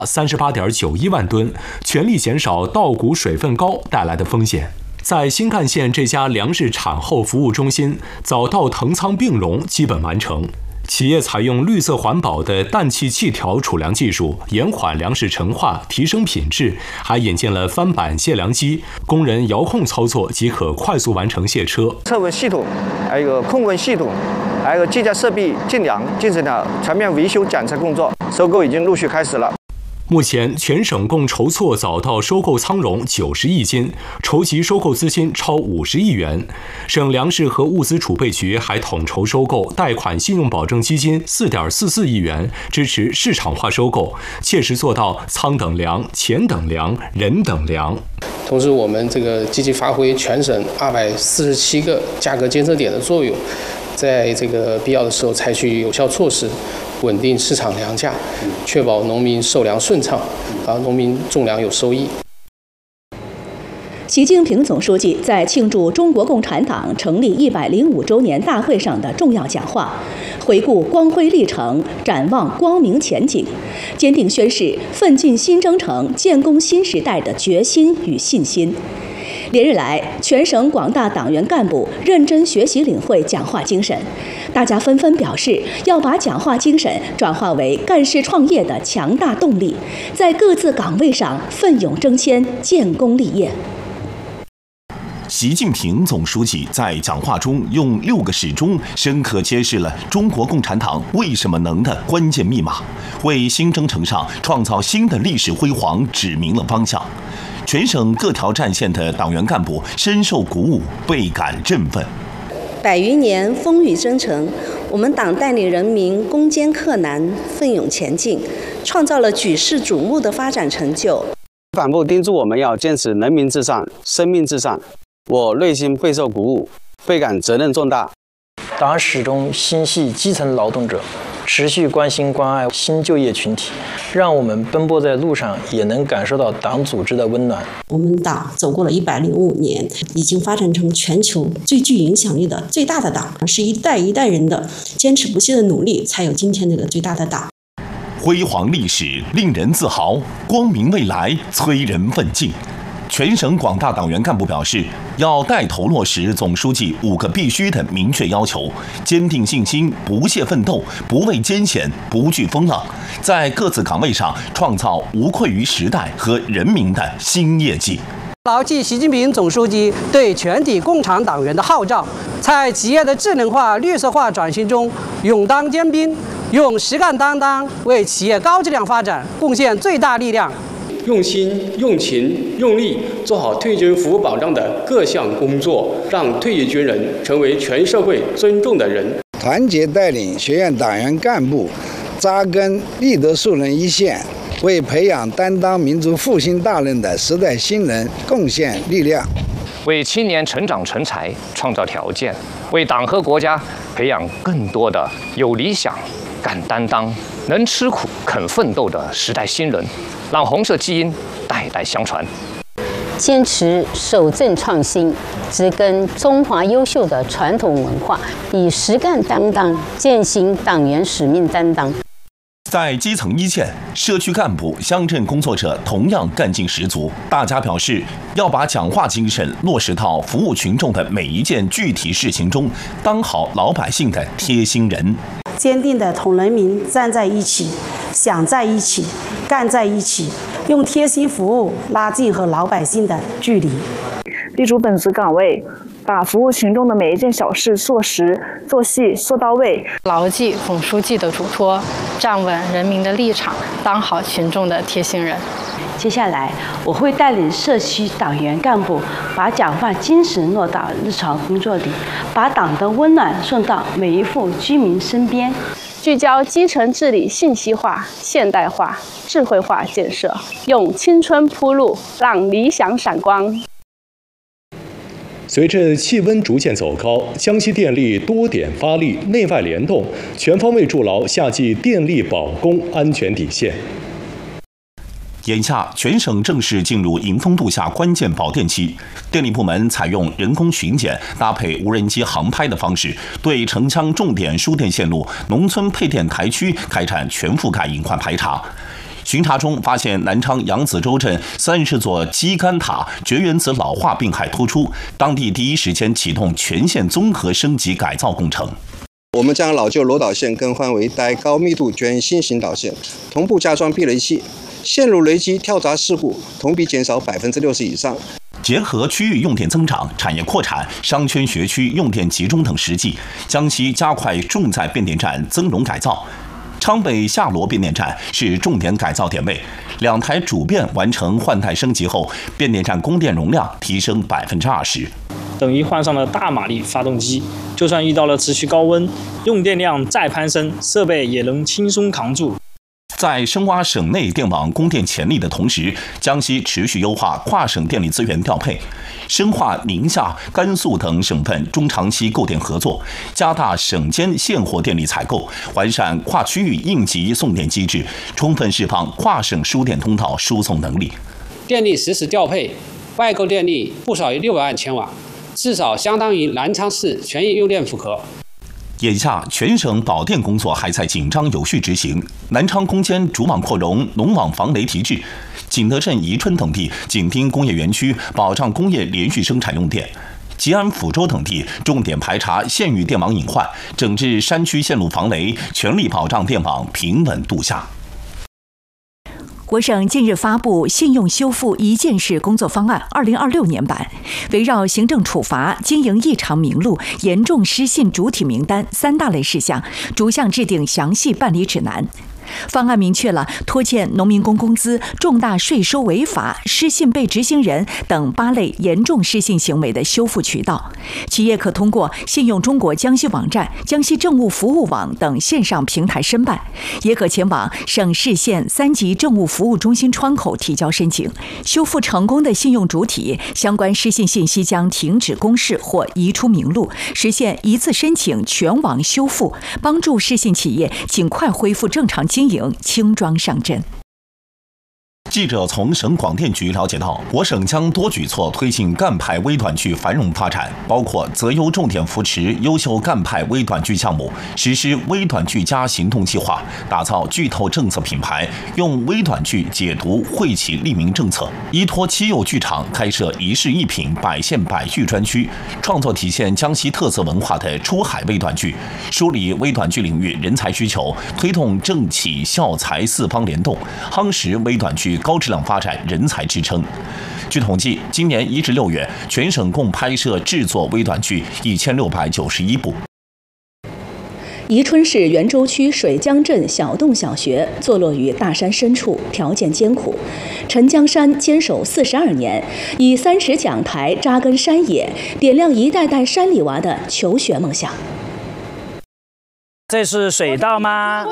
38.91万吨，全力减少稻谷水分高带来的风险。在新干线这家粮食产后服务中心，早稻藤仓并容基本完成。企业采用绿色环保的氮气气条储粮技术，延缓粮食陈化，提升品质，还引进了翻板卸粮机，工人遥控操作即可快速完成卸车。 测温系统，还有一个控温系统，还有计价设备进粮，进行了全面维修检测工作。收购已经陆续开始了。 目前，全省共筹措早稻收购仓容90亿斤，筹集收购资金超50亿元。省粮食和物资储备局还统筹收购贷款信用保证基金4.44亿元，支持市场化收购，切实做到仓等粮、钱等粮、人等粮。 同时，我们这个积极发挥全省247个价格监测点的作用，在这个必要的时候采取有效措施，稳定市场粮价，确保农民收粮顺畅，农民种粮有收益。 习近平总书记在庆祝中国共产党成立105周年大会上的重要讲话，回顾光辉历程，展望光明前景，坚定宣示奋进新征程、建功新时代的决心与信心。连日来，全省广大党员干部认真学习领会讲话精神，大家纷纷表示要把讲话精神转化为干事创业的强大动力，在各自岗位上奋勇争先，建功立业。 习近平总书记在讲话中用6个始终深刻揭示了中国共产党为什么能的关键密码，为新征程上创造新的历史辉煌指明了方向。全省各条战线的党员干部深受鼓舞，倍感振奋。 100余年风雨征程，我们党带领人民攻坚克难，奋勇前进，创造了举世瞩目的发展成就。 反复叮嘱我们要坚持人民至上、生命至上，我内心备受鼓舞，倍感责任重大。 党始终心系基层劳动者，持续关心关爱新就业群体，让我们奔波在路上也能感受到党组织的温暖。 我们党走过了105年，已经发展成全球最具影响力的最大的党，是一代一代人的坚持不懈的努力，才有今天这个最大的党。 辉煌历史令人自豪，光明未来催人奋进。全省广大党员干部表示，要带头落实总书记5个必须的明确要求，坚定信心，不懈奋斗，不畏艰险，不惧风浪，在各自岗位上创造无愧于时代和人民的新业绩。 牢记习近平总书记对全体共产党员的号召，在企业的智能化、绿色化转型中勇当尖兵，用实干担当为企业高质量发展贡献最大力量。 用心、用情、用力做好退役军人服务保障的各项工作，让退役军人成为全社会尊重的人。 团结带领学院党员干部扎根立德树人一线，为培养担当民族复兴大任的时代新人贡献力量， 为青年成长成才创造条件，为党和国家培养更多的有理想、敢担当、能吃苦、肯奋斗的时代新人，让红色基因代代相传。 坚持守正创新，植根中华优秀的传统文化，以实干担当践行党员使命担当。 在基层一线，社区干部、乡镇工作者同样干劲十足。大家表示，要把讲话精神落实到服务群众的每一件具体事情中，当好老百姓的贴心人。 坚定地同人民站在一起，想在一起，干在一起，用贴心服务拉近和老百姓的距离。 立足本职岗位，把服务群众的每一件小事做实、做细、做到位， 牢记总书记的嘱托，站稳人民的立场，当好群众的贴心人。 接下来，我会带领社区党员干部，把讲话精神落到日常工作里，把党的温暖送到每一户居民身边， 聚焦基层治理信息化、现代化、智慧化建设，用青春铺路，让理想闪光。 随着气温逐渐走高，江西电力多点发力，内外联动，全方位筑牢夏季电力保供安全底线。 眼下，全省正式进入迎风度夏关键保电期，电力部门采用人工巡检搭配无人机航拍的方式，对城乡重点输电线路、农村配电台区开展全覆盖隐患排查。 巡查中发现南昌扬子洲镇30座基干塔绝缘子老化病害突出，当地第一时间启动全线综合升级改造工程。 我们将老旧楼导线更换为带高密度绝缘新型导线，同步加装避雷器，线路雷击跳闸事故同比减少60%以上。 结合区域用电增长、产业扩产、商圈学区用电集中等实际，江西加快重载变电站增容改造。昌北夏罗变电站是重点改造点位，2台主变完成换代升级后，变电站供电容量提升20%。 等于换上了大马力发动机，就算遇到了持续高温，用电量再攀升，设备也能轻松扛住。 在深挖省内电网供电潜力的同时，江西持续优化跨省电力资源调配，深化宁夏、甘肃等省份中长期购电合作，加大省间现货电力采购，完善跨区域应急送电机制，充分释放跨省输电通道输送能力。 电力实时调配，外购电力不少于600万千瓦，至少相当于南昌市全域用电负荷。 眼下，全省保电工作还在紧张有序执行。南昌攻坚主网扩容、农网防雷提质，景德镇、宜春等地紧盯工业园区，保障工业连续生产用电。吉安、抚州等地重点排查县域电网隐患，整治山区线路防雷，全力保障电网平稳度夏。 国省近日发布信用修复一件事工作方案2026年版，围绕行政处罚、经营异常名录、严重失信主体名单3大类事项，逐项制定详细办理指南。方案明确了拖欠农民工工资、重大税收违法、失信被执行人等8类严重失信行为的修复渠道。企业可通过信用中国江西网站、江西政务服务网等线上平台申办，也可前往省市县3级政务服务中心窗口提交申请。修复成功的信用主体，相关失信信息将停止公示或移出名录，实现一次申请全网修复，帮助失信企业尽快恢复正常经营，轻装上阵。 记者从省广电局了解到，我省将多举措推进赣派微短剧繁荣发展，包括择优重点扶持优秀赣派微短剧项目，实施微短剧加行动计划，打造剧透政策品牌，用微短剧解读惠企利民政策，依托七幼剧场开设一市一品百县百剧专区，创作体现江西特色文化的出海微短剧，梳理微短剧领域人才需求，推动政企校财4方联动，夯实微短剧高质量发展人才支撑。据统计，今年1至6月，全省共拍摄制作微短剧1691部。 宜春市元州区水江镇小洞小学坐落于大山深处，条件艰苦。陈江山坚守42年，以3尺讲台扎根山野，点亮一代代山里娃的求学梦想。 这是水稻吗？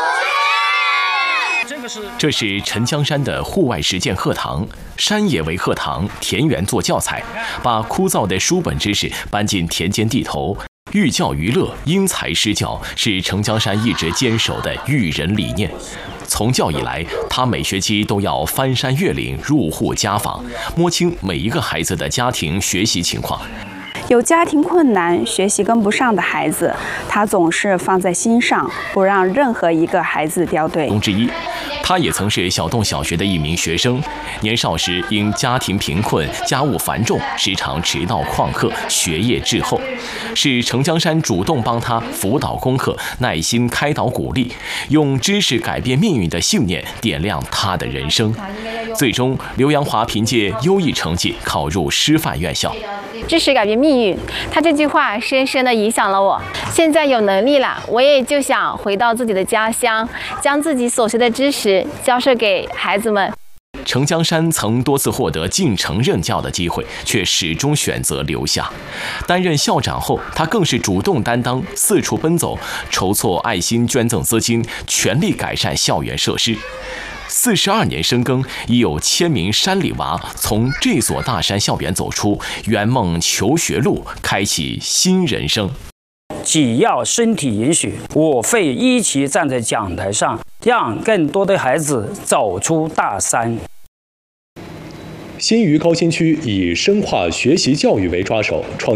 这是陈江山的户外实践课堂，山野为课堂，田园做教材，把枯燥的书本知识搬进田间地头。寓教于乐，因材施教，是陈江山一直坚守的育人理念。从教以来，他每学期都要翻山越岭，入户家访，摸清每一个孩子的家庭学习情况。 有家庭困难、学习跟不上的孩子，他总是放在心上，不让任何一个孩子掉队。 之一，他也曾是小洞小学的一名学生，年少时因家庭贫困、家务繁重，时常迟到旷课，学业滞后。是陈江山主动帮他辅导功课，耐心开导鼓励，用知识改变命运的信念点亮他的人生。最终，刘阳华凭借优异成绩考入师范院校。 知识改变命运，他这句话深深地影响了我。现在有能力了，我也就想回到自己的家乡，将自己所学的知识教授给孩子们。 陈江山曾多次获得进城任教的机会，却始终选择留下。担任校长后，他更是主动担当，四处奔走，筹措爱心捐赠资金，全力改善校园设施。42年深耕，已有1000名山里娃从这所大山校园走出，圆梦求学路，开启新人生。 只要身体允许，我会一起站在讲台上，让更多的孩子走出大山。 新余高新区以深化学习教育为抓手，创